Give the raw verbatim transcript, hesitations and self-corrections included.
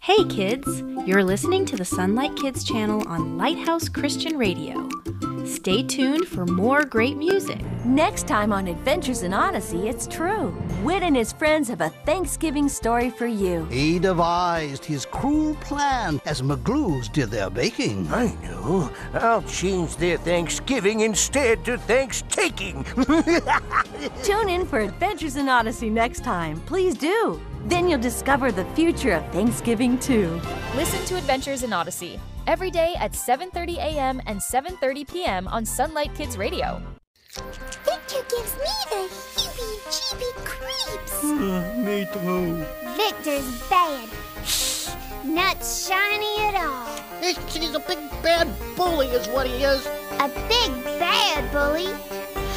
Hey kids, you're listening to the Sunlight Kids channel on Lighthouse Christian Radio. Stay tuned for more great music. Next time on Adventures in Odyssey, it's true. Whit and his friends have a Thanksgiving story for you. He devised his cruel plan as McGlues did their baking. I know. I'll change their Thanksgiving instead to Thanks-taking. Tune in for Adventures in Odyssey next time. Please do. Then you'll discover the future of Thanksgiving, too. Listen to Adventures in Odyssey every day at seven thirty a.m. and seven thirty p.m. on Sunlight Kids Radio. Victor gives me the heebie-jeebie creeps. Uh, me too. Victor's bad. Not shiny at all. He's a big bad bully is what he is. A big bad bully?